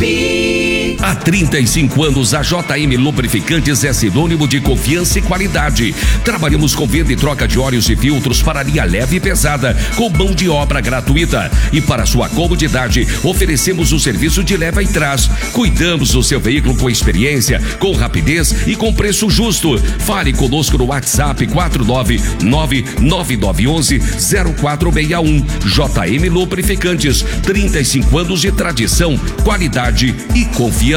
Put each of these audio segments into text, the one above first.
Tupi. Há 35 anos, a JM Lubrificantes é sinônimo de confiança e qualidade. Trabalhamos com venda e troca de óleos e filtros para linha leve e pesada, com mão de obra gratuita. E para sua comodidade, oferecemos o serviço de leva e trás. Cuidamos do seu veículo com experiência, com rapidez e com preço justo. Fale conosco no WhatsApp 49999110461. JM Lubrificantes, 35 anos de tradição, qualidade e confiança.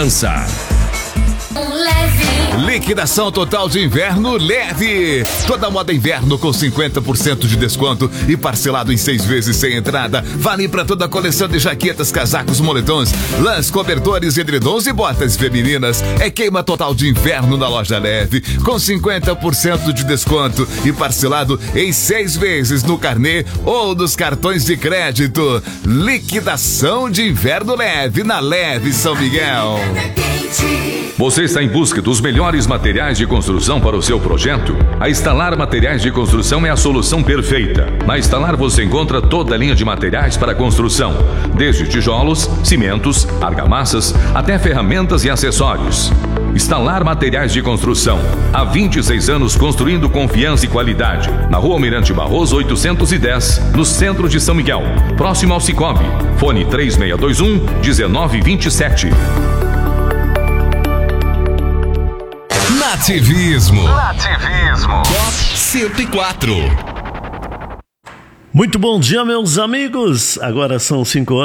Liquidação total de inverno leve. Toda moda inverno com 50% de desconto e parcelado em 6 vezes sem entrada. Vale para toda a coleção de jaquetas, casacos, moletons, lãs, cobertores, edredons e botas femininas. É queima total de inverno na loja leve, com 50% de desconto e parcelado em 6 vezes no carnê ou nos cartões de crédito. Liquidação de inverno leve na Leve São Miguel. Você está em busca dos melhores materiais de construção para o seu projeto? A Instalar Materiais de Construção é a solução perfeita. Na Instalar você encontra toda a linha de materiais para construção, desde tijolos, cimentos, argamassas, até ferramentas e acessórios. Instalar Materiais de Construção. Há 26 anos construindo confiança e qualidade. Na Rua Almirante Barroso 810, no centro de São Miguel, próximo ao Cicobi. Fone 3621-1927. Nativismo. Top 104. Muito bom dia, meus amigos. Agora são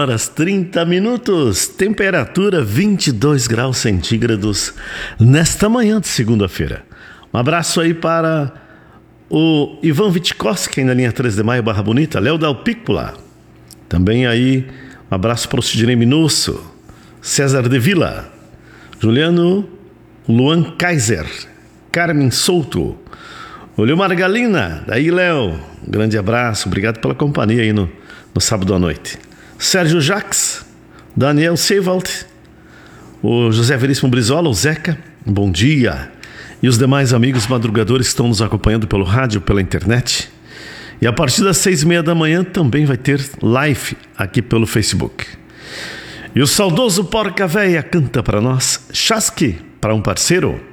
5h30. Temperatura 22 graus centígrados nesta manhã de segunda-feira. Um abraço aí para o Ivan Vitkowski, na linha 3 de Maio, Barra Bonita. Léo Del Piccola. Também aí um abraço para o Sidney Minosso, César de Vila, Juliano, Luan Kaiser, Carmen Souto, Olho Margalina, daí Léo, um grande abraço, obrigado pela companhia aí no sábado à noite. Sérgio Jacques, Daniel Seivald, o José Veríssimo Brizola, o Zeca, bom dia. E os demais amigos madrugadores que estão nos acompanhando pelo rádio, pela internet. E a partir das 6h30 da manhã também vai ter live aqui pelo Facebook. E o saudoso Porca Véia canta para nós, Chasque, para um parceiro.